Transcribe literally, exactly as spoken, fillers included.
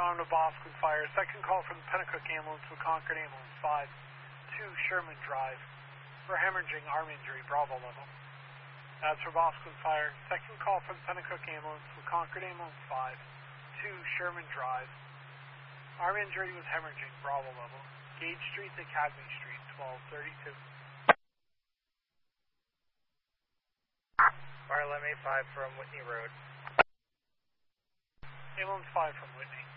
on to Bosquen Fire. Second call from the Pennacook Ambulance with Concord Ambulance five two Sherman Drive for hemorrhaging, arm injury, Bravo level. That's for Bosquen Fire. Second call from the Pennacook Ambulance with Concord Ambulance five two Sherman Drive. Arm injury with hemorrhaging, Bravo level. Gage Street to Academy Street, twelve thirty-two. Fire Lemme five from Whitney Road. Ambulance five from Whitney.